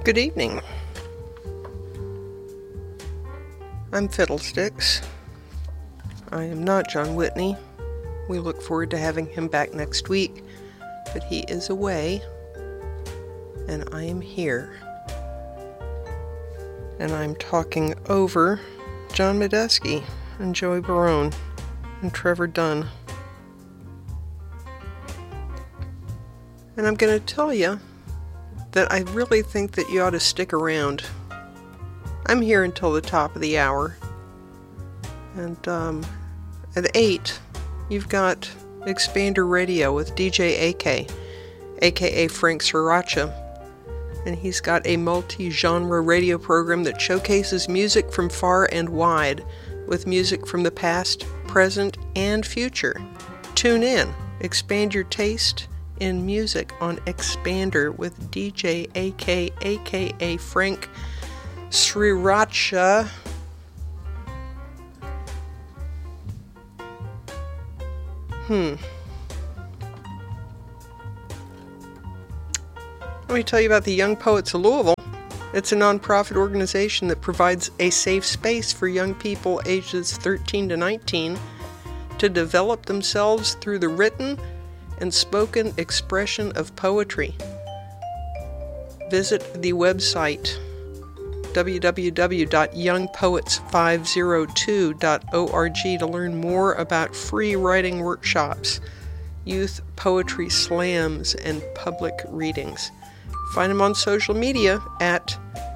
Good evening. I'm Fiddlesticks. I am not John Whitney. We look forward to having him back next week, but he is away, and I am here. And I'm talking over John Medeski and Joey Barone and Trevor Dunn. And I'm going to tell you that I really think that you ought to stick around. I'm here until the top of the hour. And at 8, you've got Expander Radio with DJ AK, aka Frank Sriracha. And he's got a multi-genre radio program that showcases music from far and wide, with music from the past, present, and future. Tune in, expand your taste in music on Expander with DJ AK, aka Frank Sriracha. Let me tell you about the Young Poets of Louisville. It's a nonprofit organization that provides a safe space for young people ages 13 to 19 to develop themselves through the written and spoken expression of poetry. Visit the website www.youngpoets502.org to learn more about free writing workshops, youth poetry slams, and public readings. Find them on social media at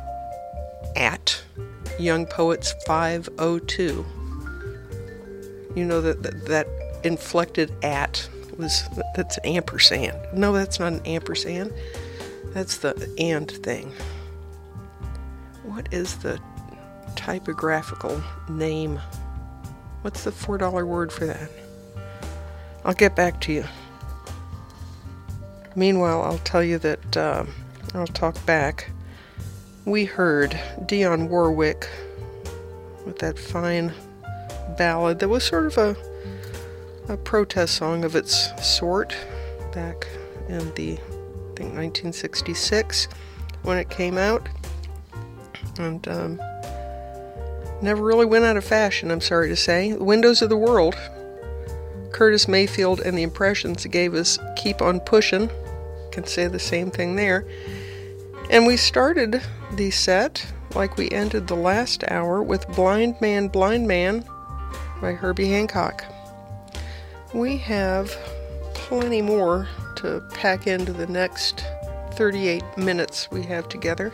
youngpoets502. You know that inflected at that's an ampersand. No, that's not an ampersand. That's the and thing. What is the typographical name? What's the $4 word for that? I'll get back to you. Meanwhile, I'll tell you that I'll talk back. We heard Dionne Warwick with that fine ballad that was sort of a protest song of its sort back in I think 1966 when it came out, and never really went out of fashion, I'm sorry to say. Windows of the World, Curtis Mayfield and the Impressions gave us Keep on Pushing. Can say the same thing there. And we started the set like we ended the last hour with Blind Man, Blind Man by Herbie Hancock. We have plenty more to pack into the next 38 minutes we have together.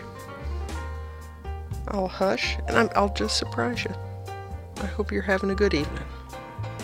I'll hush and I'll just surprise you. I hope you're having a good evening.